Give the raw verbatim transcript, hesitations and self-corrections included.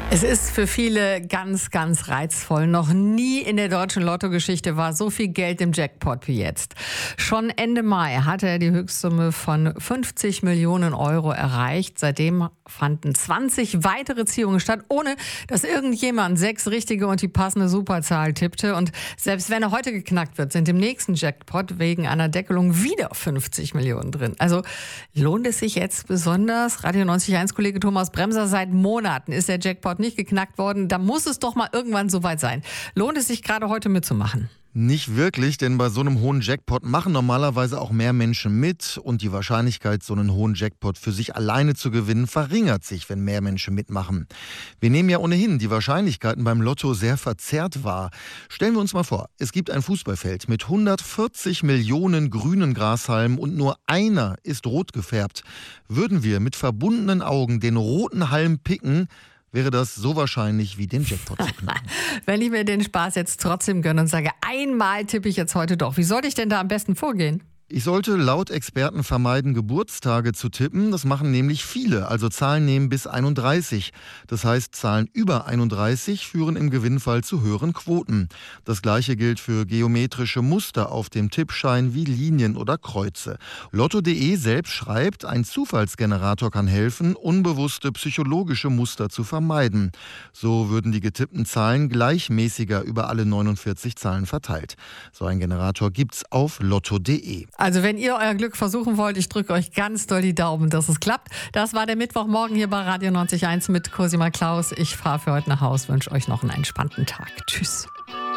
Es ist für viele ganz, ganz reizvoll. Noch nie in der deutschen Lottogeschichte war so viel Geld im Jackpot wie jetzt. Schon Ende Mai hatte er die Höchstsumme von fünfzig Millionen Euro erreicht. Seitdem fanden zwanzig weitere Ziehungen statt, ohne dass irgendjemand sechs richtige und die passende Superzahl tippte. Und selbst wenn er heute geknackt wird, sind im nächsten Jackpot wegen einer Deckelung wieder fünfzig Millionen drin. Also lohnt es sich jetzt besonders? Radio neunzig Komma eins Kollege Thomas Bremser, seit Monaten ist der Jackpot nicht geknackt worden. Da muss es doch mal irgendwann soweit sein. Lohnt es sich gerade heute mitzumachen? Nicht wirklich, denn bei so einem hohen Jackpot machen normalerweise auch mehr Menschen mit und die Wahrscheinlichkeit, so einen hohen Jackpot für sich alleine zu gewinnen, verringert sich, wenn mehr Menschen mitmachen. Wir nehmen ja ohnehin die Wahrscheinlichkeiten beim Lotto sehr verzerrt wahr. Stellen wir uns mal vor, es gibt ein Fußballfeld mit hundertvierzig Millionen grünen Grashalmen und nur einer ist rot gefärbt. Würden wir mit verbundenen Augen den roten Halm picken, wäre das so wahrscheinlich wie den Jackpot zu knacken. Wenn ich mir den Spaß jetzt trotzdem gönne und sage, einmal tippe ich jetzt heute doch, wie sollte ich denn da am besten vorgehen? Ich sollte laut Experten vermeiden, Geburtstage zu tippen. Das machen nämlich viele, also Zahlen nehmen bis einunddreißig. Das heißt, Zahlen über einunddreißig führen im Gewinnfall zu höheren Quoten. Das Gleiche gilt für geometrische Muster auf dem Tippschein wie Linien oder Kreuze. Lotto punkt de selbst schreibt, ein Zufallsgenerator kann helfen, unbewusste psychologische Muster zu vermeiden. So würden die getippten Zahlen gleichmäßiger über alle neunundvierzig Zahlen verteilt. So ein Generator gibt's auf Lotto punkt de. Also wenn ihr euer Glück versuchen wollt, ich drücke euch ganz doll die Daumen, dass es klappt. Das war der Mittwochmorgen hier bei Radio neunzig Komma eins mit Cosima Klaus. Ich fahre für heute nach Hause, wünsche euch noch einen entspannten Tag. Tschüss.